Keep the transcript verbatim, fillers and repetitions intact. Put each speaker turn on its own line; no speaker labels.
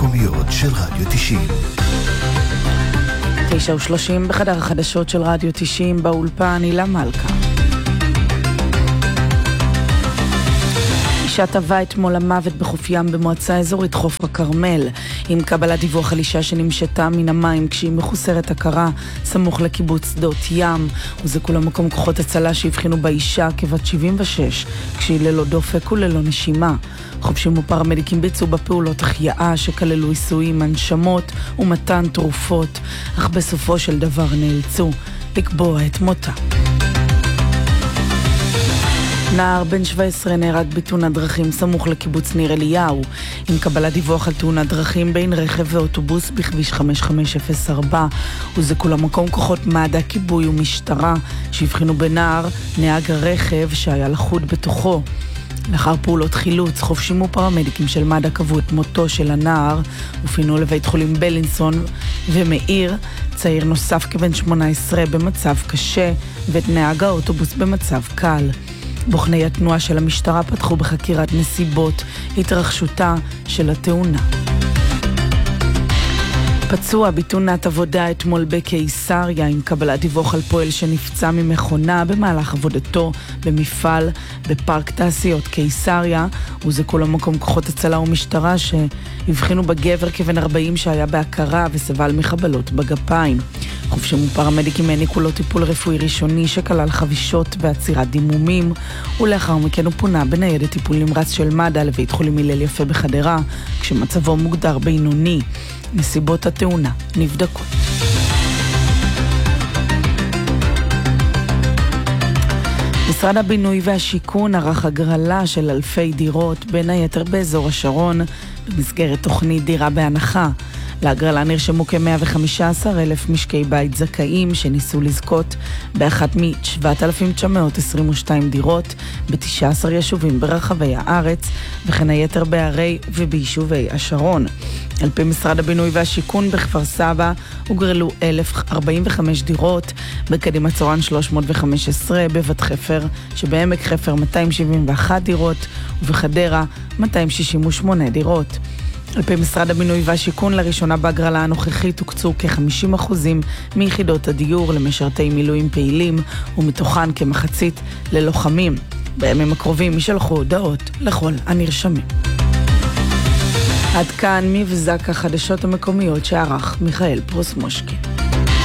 המקומיות של רדיו תשעים.
תשע ושלושים בחדר החדשות של רדיו תשעים, באולפן הילה מלכה. אישה טבעה אתמול למוות בחוף ים במועצה אזורית חוף הכרמל, עם קבלת דיווח על אישה שנמשתה מן המים כשהיא מחוסרת הכרה סמוך לקיבוץ שדות ים. הוזעקו למקום כוחות הצלה שהבחינו באישה כבת שבעים ושש כשהיא ללא דופק וללא נשימה. חובשים ופרמדיקים ביצעו בפעולות החייאה שכללו עיסויים, הנשמות ומתן תרופות, אך בסופו של דבר נאלצו לקבוע את מותה. נער בן שבע עשרה נהרג בתאונת דרכים סמוך לקיבוץ ניר אליהו, עם קבלת דיווח על תאונת דרכים בין רכב ואוטובוס בכביש חמש חמש אפס ארבע. הוזעקו למקום כוחות מד"א, כיבוי ומשטרה שהבחינו בנער, נהג הרכב שהיה לחוד בתוכו. לאחר פעולות חילוץ, חובשים ופרמדיקים של מד"א קבעו את מותו של הנער ופינו לבית חולים בלינסון ומאיר, צעיר נוסף כבן שמונה עשרה במצב קשה, ואת נהג האוטובוס במצב קל. בוחני התנועה של המשטרה פתחו בחקירת נסיבות התרחשותה של התאונה. פצוע בתאונת עבודה אתמול בקיסריה, עם קבלת דיווח על פועל שנפצע ממכונה במהלך עבודתו במפעל בפארק תעשיות קיסריה. הוזעקו למקום כוחות הצלה ומשטרה שהבחינו בגבר כבן ארבעים שהיה בהכרה וסבל מחבלות בגפיים. חובשים ופרמדיקים העניקו לו טיפול רפואי ראשוני שכלל חבישות ועצירת דימומים, ולאחר מכן הוא פונה בניידת טיפול נמרץ של מד"א לבית חולים הלל יפה בחדרה, כשמצבו מוגדר בינוני. נסיבות התאונה נבדקות. משרד הבינוי והשיכון ערך הגרלה של אלפי דירות, בין היתר באזור השרון, במסגרת תוכנית דירה בהנחה. להגרלה נרשמו כ-מאה וחמישה עשר אלף משקי בית זכאים שניסו לזכות באחת מ-שבעת אלפים תשע מאות עשרים ושתיים דירות ב-תשעה עשר יישובים ברחבי הארץ, וכן היתר בערי וביישובי השרון. על פי משרד הבינוי והשיכון, בכפר סבא הוגרלו אלף ארבעים וחמש דירות, בקדימה צורן שלוש מאות וחמש עשרה, בבת חפר שבעמק חפר מאתיים שבעים ואחת דירות, ובחדרה מאתיים שישים ושמונה דירות. על פי משרד הבינוי והשיכון, לראשונה בהגרלה הנוכחית הוקצו כ-חמישים אחוזים מיחידות הדיור למשרתי מילואים פעילים, ומתוכן כמחצית ללוחמים. בימים הקרובים יישלחו הודעות לכל הנרשמים. עד כאן מבזק החדשות המקומיות שערך מיכאל פרוסמושקי.